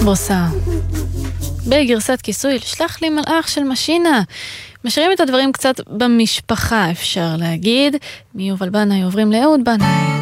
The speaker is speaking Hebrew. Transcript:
ברוסה. בגרסת כיסוי, שלח לי מלאך של משינה. משאירים את הדברים קצת במשפחה, אפשר להגיד. מיובל בנאי עוברים לאהוד בנאי.